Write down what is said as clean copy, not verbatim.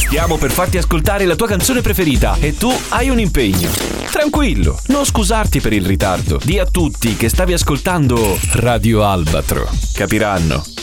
Stiamo per farti ascoltare la tua canzone preferita e tu hai un impegno. Tranquillo, non scusarti per il ritardo. Di a tutti che stavi ascoltando Radio Albatro. Capiranno